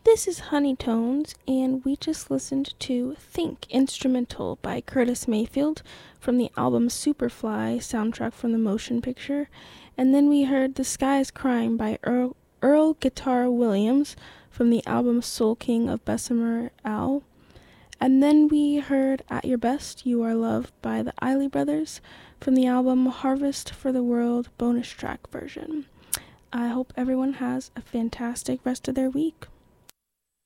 This is Honeytones, and we just listened to Think Instrumental by Curtis Mayfield from the album Superfly, soundtrack from the motion picture. And then we heard The Sky is Crying by Earl Guitar Williams from the album Soul King of Bessemer Owl. And then we heard At Your Best, You Are Loved by the Isley Brothers from the album Harvest for the World bonus track version. I hope everyone has a fantastic rest of their week.